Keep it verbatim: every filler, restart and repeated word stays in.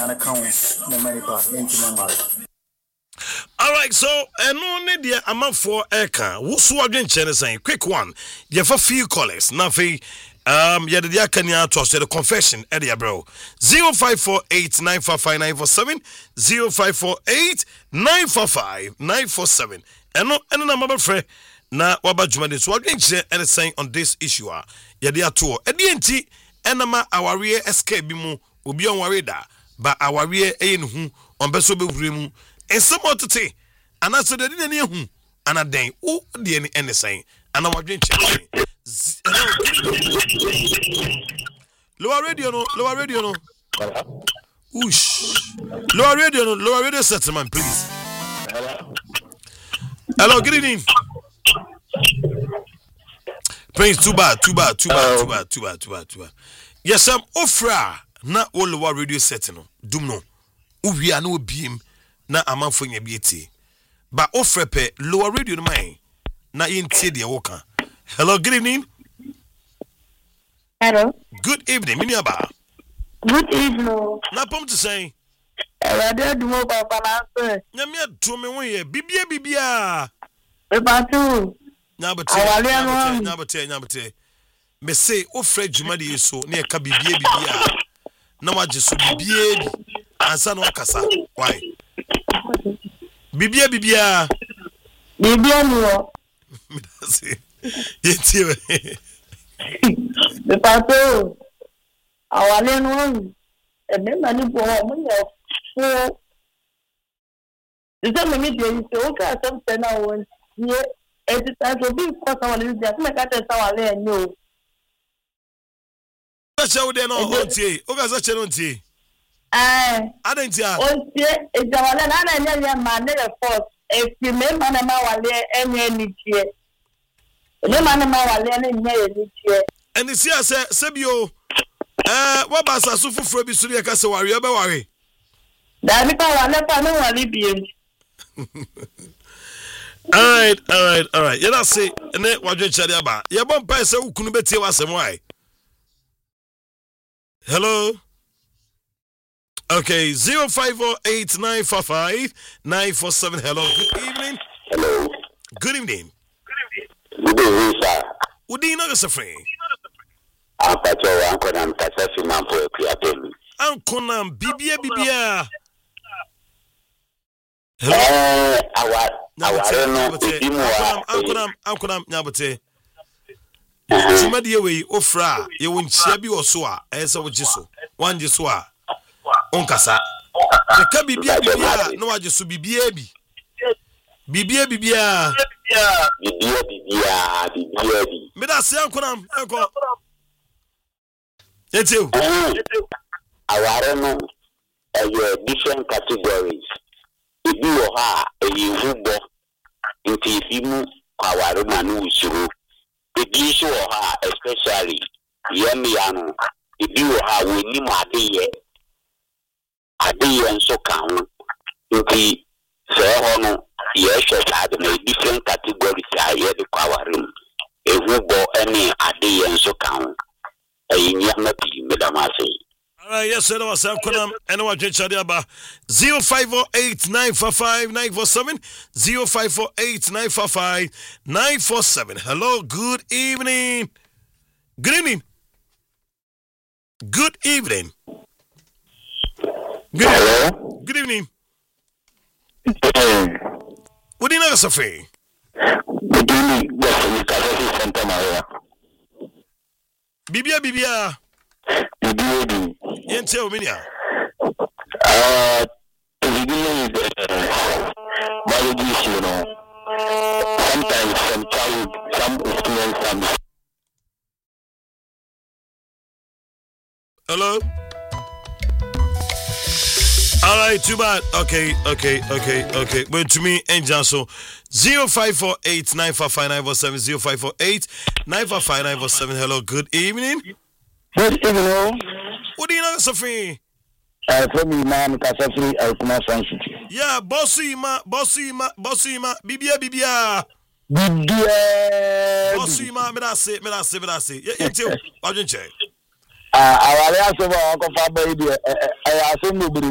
and accounts no money pass into my All right, so and no need the amount for Eka. Who's again saying quick one. You have a few callers. Nothing. Um, yeah, the Yakanya toss the confession, Eddie bro. Zero five four eight nine four five nine four seven zero five four eight nine four five nine four seven. And no, and no, my friend. Na waba jumade so again anything on this issue. Yeah, they are two. At the end, enama our rear escape bimu will be on warida, but our rear ain who on beso be and some more to say, and I said, I didn't hear whom, and a day, oh, the any anything, and I was drinking. Lower radio, no, lower radio, no. Whoosh. Lower radio, no, lower radio settlement, please. Hello, good evening. Prince, too bad, too bad, too bad, too bad, too bad, too bad, too bad. Yes, I'm offra, not all lower radio settlement. Dumno. We are no beam. Na amanfo nya bieti ba ofrepe lower radio no man na yintie de woka. Hello, good evening. Hello, good evening miniaba. Good evening. Na pom to say radio do mo ba balance nyame ato me ho ye bibia bibia e ba tu na bete na bete na bete me say ofre djuma de yeso na e ka bibia bibia na waje so bibia bi ansa no kasa why Bibia bibia Bibia no me say yeti we the pato awale no e me mani bo mo ye fo is me dey say o ka something na won ye e ti ta so bi ko sa wale dey me ka te sa wale ni o o se o de no o tie o ka sa che no tie eh adentia o tie e jawale na na nya nya ma ne force e ti me ma na ma wale enye ni tie e ma na ma wale na nya ni tie eni si ase sebio eh wa ba sa so fufuro bi suri e ka se ware e be ware da mi pa wale pa no wale bi all right all right all right yena say ene wadwe chade aba ye bon pa se ukunu betie wasem why hello. Okay, zero five four eight nine four five nine four seven. Hello, good evening. Hello. Good evening. Good evening, sir. Udi no go suffer. I'm Pacho, Uncle and Tasafi Mampo Creating. Uncle Nam, Bibia Bibia. Hello. Eh, our our no, Uncle Nam, Uncle Nam, Nabate. Tumadi away, Ofra, you won't shabby or soa, as I would just so. One just soa. Onkasa. The ka bibia bibia no waje so bibia bi. Bibia bibia. Bibia bibia bibia bi. Me da se ankonam anko. Etiu. Aware no eh different categories. Ibi wo ha eh hubo. Nti ifimu aware ma no usuru. Ibi so wo ha especially yemi anu. Ibi wo ha we ni ma de ye. Adi and so count the Sehono, yes, had a different categories. I hear the power room. A who any Adi and so count a Yamati, Madame. All right, yes, sir. Was Uncle and what Chadiaba zero five four eight nine four five nine four seven zero five four eight nine four five nine four seven. Hello, good evening. Good evening. Good evening. Good Hello. Good evening. Hey. What do you know, Sophie? Good evening. Yes, you can Santa Maria. Bibia Bibia. Bibia. Yen tell me ya. Uh, the beginning is uh, marriage, you know. Sometimes some child, some experience, some. Hello. All right, too bad. Okay, okay, okay, okay. But to me, Angel, so zero five four eight nine four five nine four seven zero five four eight nine four five nine four seven. Hello, good evening. Good evening. What do you know, Sophie? Uh, from me, ma'am, Kasafri, I come out from Yeah, bossy ma, bossy ma, bossy ma, bibia, bibia. Bibia. Bossy ma, me da say, me da say, me da say. Yeah, yeah, too. What do you check? Ah, I was also going to go for baby. I assume you